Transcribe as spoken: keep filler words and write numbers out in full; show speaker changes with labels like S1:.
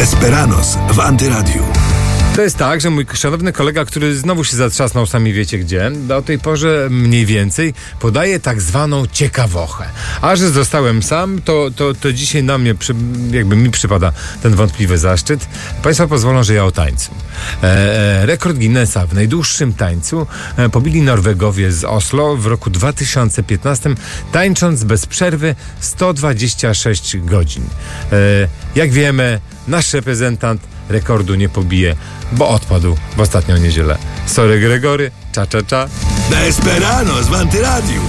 S1: Desperados w Antyradiu.
S2: To jest tak, że mój szanowny kolega, który znowu się zatrzasnął, sami wiecie gdzie, do tej porze mniej więcej podaje tak zwaną ciekawochę. A że zostałem sam, to, to, to dzisiaj na mnie, przy, jakby mi przypada ten wątpliwy zaszczyt. Państwo pozwolą, że ja o tańcu. E, rekord Guinnessa w najdłuższym tańcu e, pobili Norwegowie z Oslo w roku dwa tysiące piętnastym, tańcząc bez przerwy sto dwadzieścia sześć godzin. E, jak wiemy, nasz reprezentant rekordu nie pobije, bo odpadł w ostatnią niedzielę. Sorry Gregory, cza cza cza.
S1: Desperados w Antyradiu.